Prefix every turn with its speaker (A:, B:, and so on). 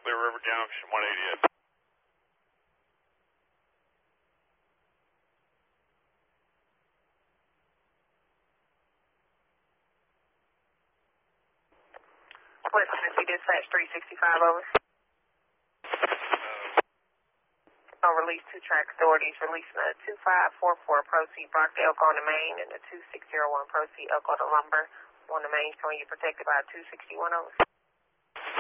A: Clear River Junction, 188.
B: West Tennessee Dispatch 365, over. On release 2 track authorities, releasing a 2544 proceed Brockdale going to Main and a 2601 proceed Elko to Lumber on the Main, showing you protected by a 261, over.